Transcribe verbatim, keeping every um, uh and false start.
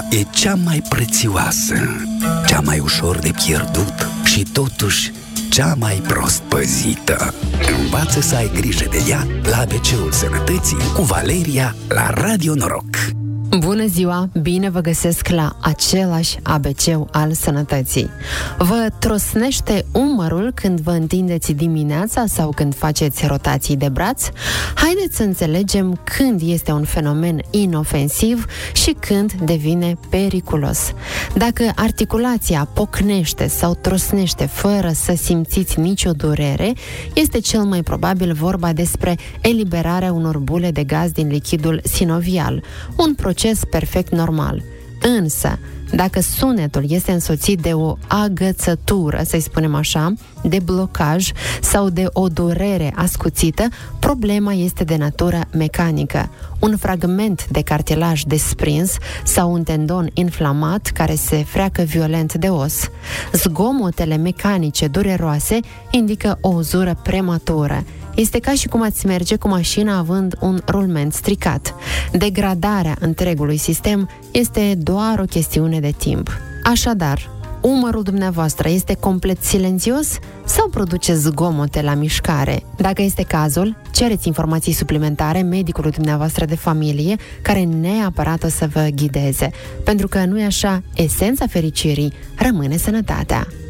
e cea mai prețioasă, cea mai ușor de pierdut și totuși cea mai prost păzită. Învață să ai grijă de ea la A B C-ul Sănătății cu Valeria la Radio Noroc. Bună ziua! Bine vă găsesc la același A B C al Sănătății. Vă trosnește umărul când vă întindeți dimineața sau când faceți rotații de braț? Haideți să înțelegem când este un fenomen inofensiv și când devine periculos. Dacă articulația pocnește sau trosnește fără să simțiți nicio durere, este cel mai probabil vorba despre eliberarea unor bule de gaz din lichidul sinovial, un proces perfect normal. Însă, dacă sunetul este însoțit de o agățătură, să-i spunem așa, de blocaj sau de o durere ascuțită, problema este de natură mecanică. Un fragment de cartilaj desprins sau un tendon inflamat care se freacă violent de os. Zgomotele mecanice dureroase indică o uzură prematură. Este ca și cum ați merge cu mașina având un rulment stricat. Degradarea întregului sistem este doar o chestiune de timp. Așadar, umărul dumneavoastră este complet silențios sau produce zgomote la mișcare? Dacă este cazul, cereți informații suplimentare medicului dumneavoastră de familie, care neapărat o să vă ghideze. Pentru că, nu-i așa, esența fericirii rămâne sănătatea.